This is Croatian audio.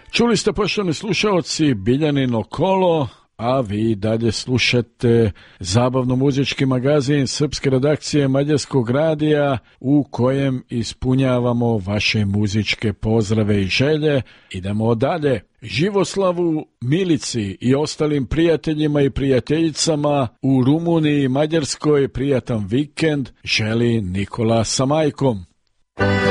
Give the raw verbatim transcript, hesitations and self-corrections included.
Čuli ste, poštovani slušalci, Biljanino kolo, a vi dalje slušate zabavno-muzički magazin srpske redakcije Mađarskog radija u kojem ispunjavamo vaše muzičke pozdrave i želje. Idemo dalje. Živoslavu, Milici i ostalim prijateljima i prijateljicama u Rumuniji i Mađarskoj prijatan vikend želi Nikola sa majkom.